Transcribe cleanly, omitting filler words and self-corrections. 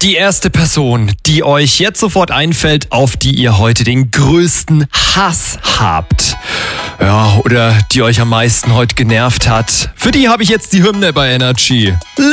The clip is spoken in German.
Die erste Person, die euch jetzt sofort einfällt, auf die ihr heute den größten Hass habt. Ja, oder die euch am meisten heute genervt hat. Für die habe ich jetzt die Hymne bei Energy.